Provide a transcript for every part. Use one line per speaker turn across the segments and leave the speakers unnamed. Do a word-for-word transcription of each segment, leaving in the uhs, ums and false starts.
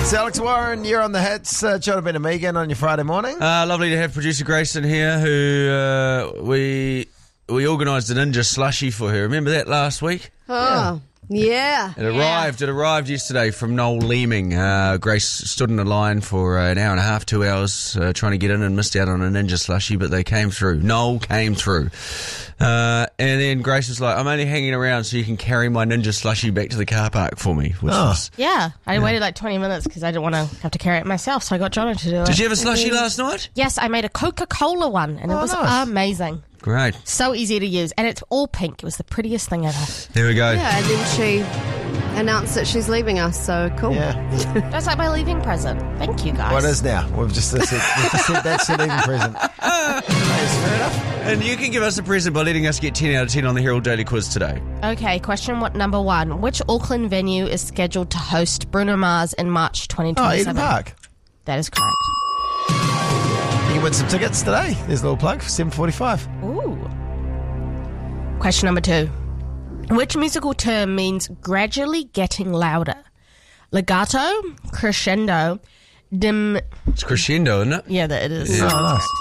It's Alex Warren, you're on the hits. Uh, Jonathan and Megan on your Friday morning.
Uh, lovely to have producer Grayson here, who uh, we we organised a ninja slushie for her. Remember that last week?
Oh, yeah.
It arrived. It arrived yesterday from Noel Leeming. Uh, Grace stood in a line for uh, an hour and a half, two hours, uh, trying to get in and missed out on a ninja slushie, but they came through. Noel came through. Uh, and then Grace was like, I'm only hanging around so you can carry my ninja slushie back to the car park for me. Which
Oh.
was,
Yeah, I waited like twenty minutes because I didn't want to have to carry it myself, so I got Jono to do it.
Did you have a slushie last night?
Yes, I made a Coca-Cola one, and it
Oh,
was
nice.
amazing.
Great.
So easy to use, and it's all pink. It was the prettiest thing ever.
There we go.
Yeah, and then she announced that she's leaving us, so cool.
Yeah.
That's like my leaving present. Thank you, guys.
What is now? We've just said, we've just said that's your leaving present. That's fair enough.
And you can give us a present by letting us get ten out of ten on the Herald Daily Quiz today.
Okay, question what number one. Which Auckland venue is scheduled to host Bruno Mars in March twenty
Oh,
twenty-seven?
Eden Park.
That is correct.
You can win some tickets today. There's a little plug for seven forty-five.
Ooh. Question number two. Which musical term means gradually getting louder? Legato, crescendo, dim...
It's crescendo, isn't it?
Yeah, that it is.
Yeah.
Oh, nice.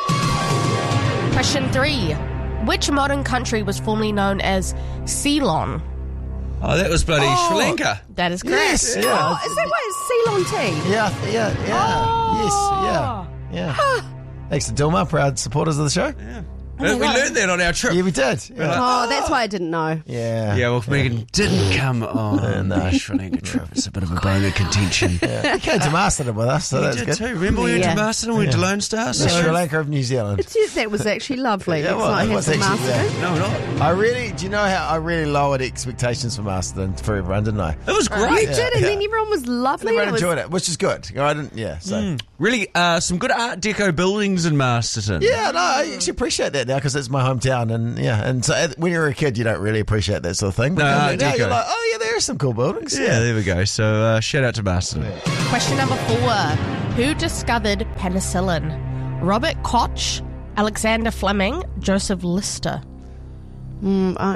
Question three. Which modern country was formerly known as Ceylon?
Oh, that was bloody
Oh.
Sri Lanka.
That is correct.
Yes, yeah.
Oh, is that why it's Ceylon tea?
Yeah, yeah, yeah.
Oh.
Yes, yeah, yeah. Thanks to Dilma, proud supporters of the show.
Yeah.
my
we
God.
learned that on our trip.
Yeah, we did. Yeah.
Oh, that's why I didn't know.
Yeah.
Yeah, well, if Megan didn't come on
no.
the Sri Lanka trip, it's a bit of a bone of contention.
Yeah. He came to Masterton with us, so
We
that's
did
good.
too. Remember we went
Yeah.
to Masterton, we went to Lone Star?
The
So
Sri Lanka of New Zealand.
It's, that was actually lovely.
Yeah,
It's
well,
not
it was
handsome
actually,
master.
yeah.
no, not.
I really, do you know how I really lowered expectations for Masterton for everyone, didn't I?
It was
You
great.
did, and
yeah.
then everyone was lovely.
Everyone
It was-
enjoyed it, which is good. You know, I didn't, yeah, so.
Really, uh, some good Art Deco buildings in Masterton.
Yeah, no, I actually appreciate that now because it's my hometown, and yeah, and so uh, when you're a kid, you don't really appreciate that sort of thing. But
No,
now
Art
now
Deco.
you're like, oh yeah, there are some cool buildings.
Yeah, there we go. So uh, shout out to Masterton.
Question number four. Who discovered penicillin? Robert Koch, Alexander Fleming, Joseph Lister.
Mm, I,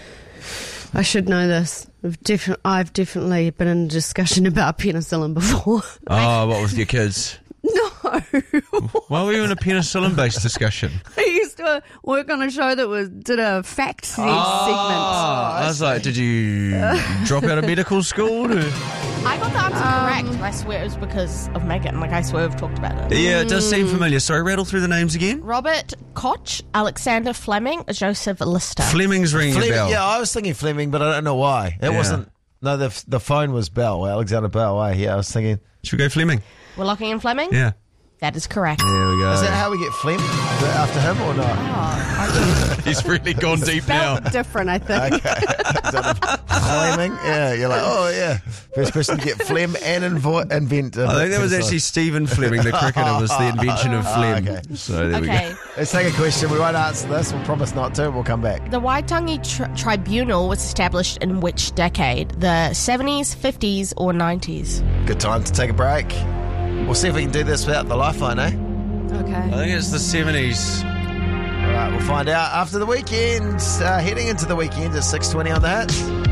I should know this. I've, defi- I've definitely been in a discussion about penicillin before.
Oh, what with your kids?
No.
Why were you in a penicillin-based discussion?
I used to work on a show that was did a fact se-
Oh,
segment.
I was like, did you drop out of medical school? to-
I got the answer correct, and I swear it was because of Megan. Like, I swear we've talked about it.
Yeah, it does seem familiar. Sorry, rattle through the names again.
Robert Koch, Alexander Fleming, Joseph Lister.
Fleming's ringing a
Fleming,
bell.
yeah, I was thinking Fleming, but I don't know why. It
Yeah.
wasn't. No, the the phone was Bell, Alexander Bell. Eh? Yeah, I was thinking.
Should we go Fleming?
We're locking in Fleming?
Yeah.
That is correct.
There we go.
Is that how we get Flem? Is it after him or not?
He's really gone deep now.
Spelled different, I think.
Fleming? Yeah, you're like, oh yeah. First person to get Flem and invo- invent. Uh,
I think that was actually Stephen Fleming, the cricketer, was the invention of phlegm.
okay.
So there we
Okay.
go.
Let's take a question. We won't answer this. We'll promise not to. We'll come back.
The Waitangi tri- Tribunal was established in which decade? The seventies, fifties, or nineties?
Good time to take a break. We'll see if we can do this without the lifeline, eh?
Okay.
I think it's the seventies.
All right, we'll find out after the weekend. Uh, heading into the weekend at six twenty on the Hits.